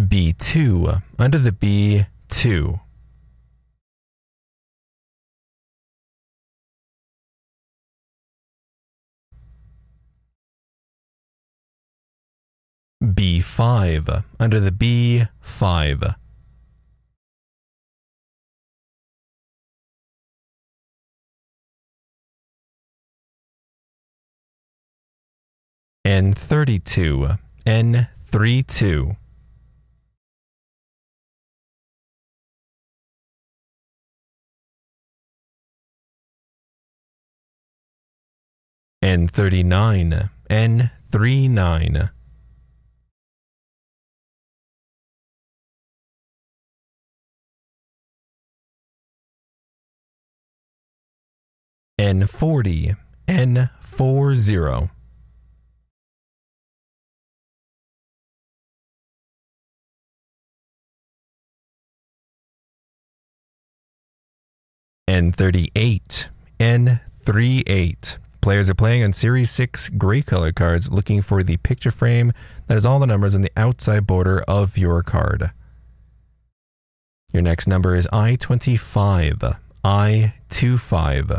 B2 under the B2. B5 under the B5. N32, N32. N39, N39. N40, N40. N38, N38. Players are playing on Series 6 gray color cards looking for the picture frame that has all the numbers on the outside border of your card. Your next number is I-25, I-25.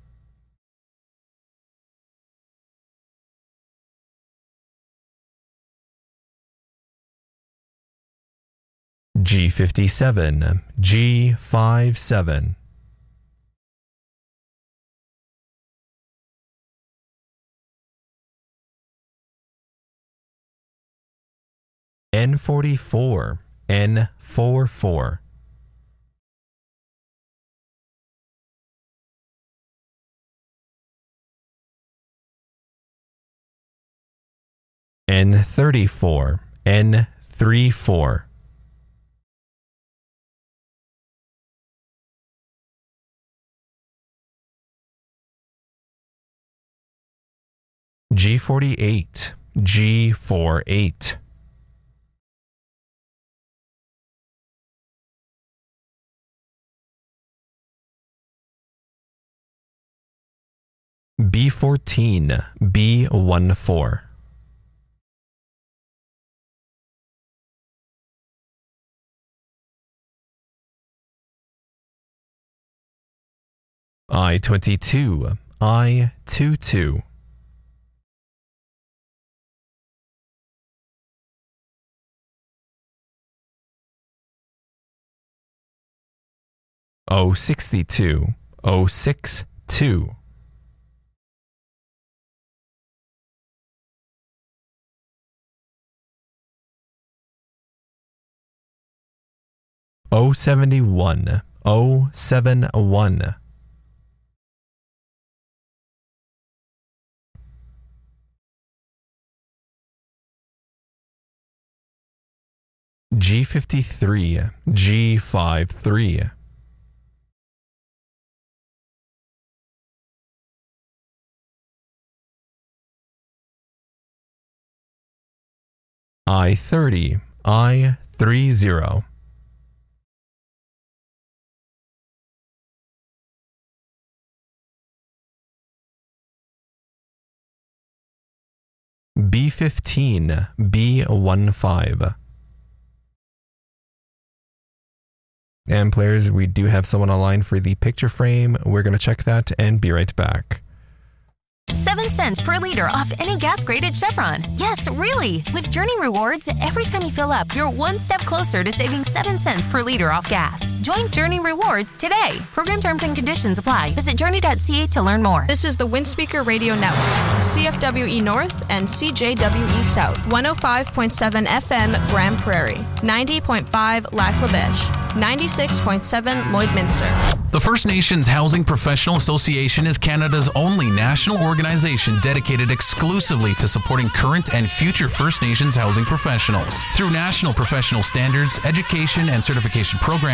G57, G57. N44, N44. N34, N34. G48, G48. B14, B14. I-22, I-22. O62, O62. O71, O71. G53, G53. I-30, I-30. B15, B15. And players, we do have someone online for the picture frame. We're going to check that and be right back. 7 cents per liter off any gas grade at Chevron. Yes, really. With Journey Rewards, every time you fill up, you're one step closer to saving 7 cents per liter off gas. Join Journey Rewards today. Program terms and conditions apply. Visit journey.ca to learn more. This is the Windspeaker Radio Network, CFWE North and CJWE South, 105.7 FM Grand Prairie, 90.5 Lac La Biche, 96.7 Lloydminster. The First Nations Housing Professional Association is Canada's only national organization dedicated exclusively to supporting current and future First Nations housing professionals. Through national professional standards, education and certification programs, and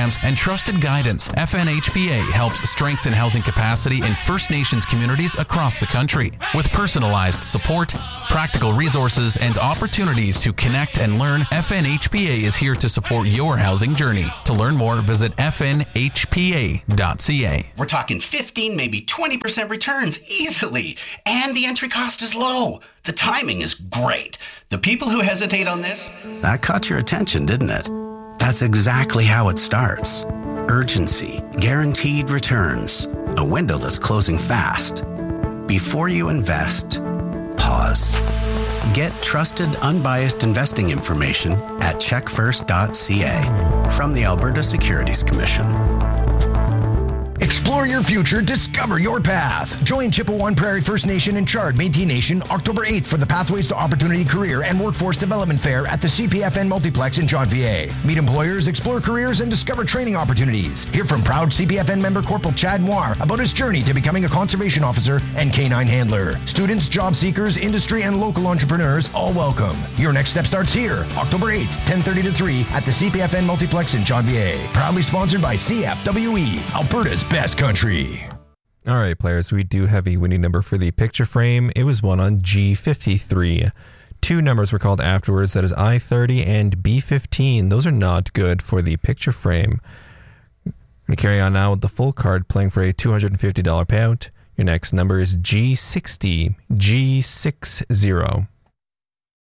trusted guidance, FNHPA helps strengthen housing capacity in First Nations communities across the country. With personalized support, practical resources, and opportunities to connect and learn, FNHPA is here to support your housing journey. To learn more, visit fnhpa.ca. We're talking 15, maybe 20% returns easily, and the entry cost is low. The timing is great. The people who hesitate on this... That caught your attention, didn't it? That's exactly how it starts. Urgency, guaranteed returns, a window that's closing fast. Before you invest, pause. Get trusted, unbiased investing information at checkfirst.ca from the Alberta Securities Commission. Explore your future, discover your path. Join Chippewa Prairie First Nation and Chard Métis Nation October 8th for the Pathways to Opportunity Career and Workforce Development Fair at the CPFN Multiplex in John VA. Meet employers, explore careers, and discover training opportunities. Hear from proud CPFN member Corporal Chad Moir about his journey to becoming a conservation officer and canine handler. Students, job seekers, industry, and local entrepreneurs all welcome. Your next step starts here, October 8th, 10:30 to 3 at the CPFN Multiplex in John VA. Proudly sponsored by CFWE, Alberta's best country. All right, players, we do have a winning number for the picture frame. It was won on G53. Two numbers were called afterwards, that is I-30 and B-15. Those are not good for the picture frame. We carry on now with the full card, playing for a $250 payout. Your next number is G60, G60.